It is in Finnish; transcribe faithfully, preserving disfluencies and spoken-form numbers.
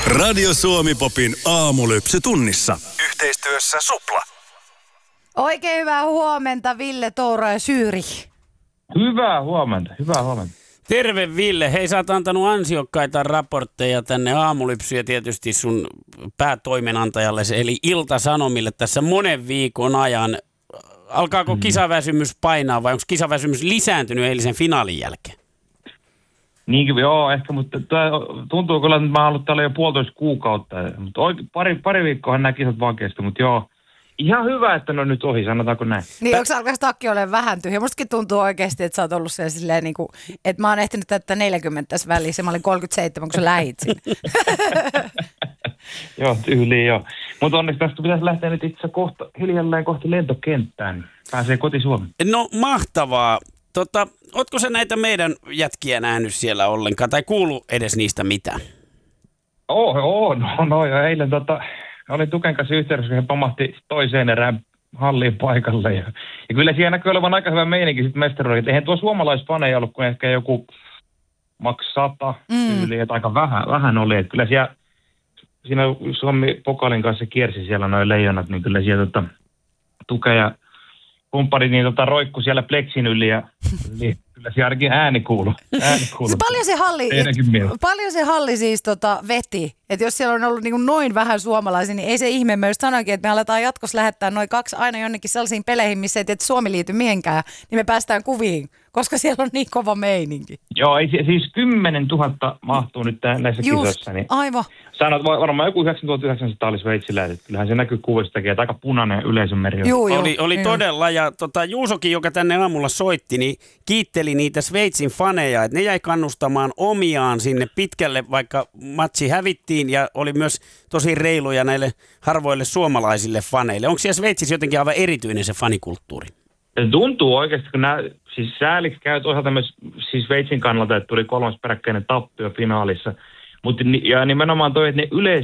Radio Suomi-popin aamulypsy tunnissa. Yhteistyössä Supla. Oikein hyvää huomenta, Ville, Toura ja Syyri. Hyvää huomenta, hyvää huomenta. Terve Ville. Hei, sä oot antanut ansiokkaita raportteja tänne aamulypsyä tietysti sun päätoimenantajalle, eli Ilta-Sanomille tässä monen viikon ajan. Alkaako mm. kisaväsymys painaa vai onko kisaväsymys lisääntynyt eilisen finaalin jälkeen? Niin, joo, ehkä, mutta tuntuu kyllä, että mä oon ollut täällä jo puolitoista kuukautta. Mutta oikein, pari, pari viikkoa nämä kisat vaan kesti, mutta joo. Ihan hyvä, että ne on nyt ohi, sanotaanko näin. Niin, onko alkaisi takki olemaan vähän tyhjä? Mustakin tuntuu oikeasti, että sä oot ollut siellä silleen niin kuin, että mä oon ehtinyt täyttää neljäkymmentä tässä välissä. Mä olin kolmekymmentäseitsemän, kun sä lähit sinne. Joo, tyyliin joo. Mutta onneksi tästä pitäisi lähteä nyt itse kohta, hiljalleen kohti lentokenttään. Pääsee koti Suomeen. No mahtavaa. Tota, ootko sä näitä meidän jätkiä nähnyt siellä ollenkaan tai kuulu edes niistä mitään? Oo, oo, no, no ja eilen tota... Olin Tuken kanssa yhteydessä, kun he pamahti toiseen erään halliin paikalle. Ja, ja kyllä siellä näkyy olevan aika hyvä meininki sitten mestaruudelle. Eihän tuo suomalaisfaneja ollut kuin ehkä joku maks sata mm. yli, että aika vähän, vähän oli. Että kyllä siellä, siinä Suomi Pokalin kanssa kiersi siellä noin leijonat, niin kyllä siellä tota, Tuke ja kumpparit niin tota, roikku siellä pleksin yli ja niin, kyllä siellä ainakin ääni kuului. Ääni kuului. Se paljon se halli, paljon se halli siis tota, veti, että jos siellä on ollut niin noin vähän suomalaisia, niin ei se ihme. Mä just sanoinkin, että me aletaan jatkossa lähettää noin kaksi aina jonnekin sellaisiin peleihin, missä ei tietysti Suomi liity mihinkään, niin me päästään kuviin, koska siellä on niin kova meininki. Joo, ei, siis kymmenen tuhatta mahtuu nyt näissä just, kisoissa. Niin aivan. Sanot, varmaan joku yhdeksäntuhattayhdeksänsataa oli Sveitsillä, että kyllähän se näkyy kuvistakin, että aika punainen yleisömeri. Juu, oli oli todella, ja tota, Juusokin, joka tänne aamulla soitti, niin kiitteli niitä Sveitsin faneja, että ne jäi kannustamaan omiaan sinne pitkälle, vaikka matsi hävittiin, ja oli myös tosi reiluja näille harvoille suomalaisille faneille. Onko siellä Sveitsissä jotenkin aivan erityinen se fanikulttuuri? Se tuntuu oikeasti, kun nämä, siis sääliksi käy toisaalta myös siis Sveitsin kannalta, että tuli kolmas peräkkäinen tappio finaalissa, mutta ja nimenomaan toi, että ne yleis